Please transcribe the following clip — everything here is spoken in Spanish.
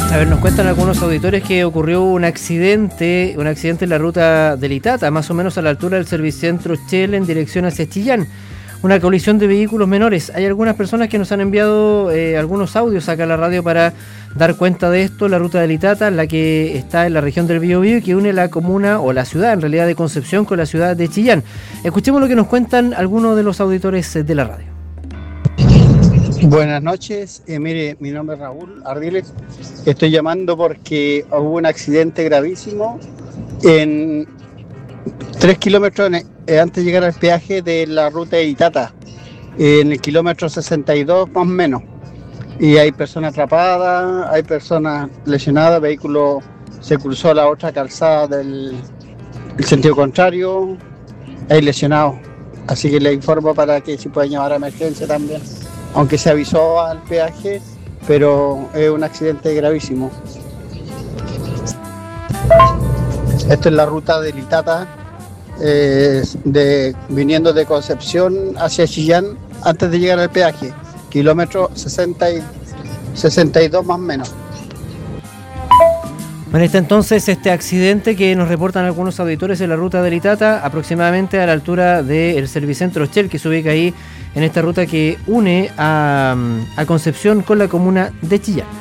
A ver, nos cuentan algunos auditores que ocurrió un accidente en la ruta del Itata, más o menos a la altura del Servicentro Shell en dirección hacia Chillán. Una colisión de vehículos menores. Hay algunas personas que nos han enviado algunos audios acá a la radio para dar cuenta de esto. La ruta del Itata, la que está en la región del Biobío y que une la comuna o la ciudad, en realidad, de Concepción con la ciudad de Chillán. Escuchemos lo que nos cuentan algunos de los auditores de la radio. Buenas noches, mire, mi nombre es Raúl Ardiles. Estoy llamando porque hubo un accidente gravísimo en 3 kilómetros antes de llegar al peaje de la ruta de Itata, en el kilómetro 62 más o menos. Y hay personas atrapadas, hay personas lesionadas, el vehículo se cruzó a la otra calzada del sentido contrario, hay lesionados. Así que le informo para que se puedan llamar a emergencia también. Aunque se avisó al peaje, pero es un accidente gravísimo. Esto es la ruta del Itata, viniendo de Concepción hacia Chillán antes de llegar al peaje, kilómetro 62 más o menos. Bueno, está entonces este accidente que nos reportan algunos auditores en la ruta del Itata, aproximadamente a la altura del Servicentro Shell, que se ubica ahí en esta ruta que une a Concepción con la comuna de Chillán.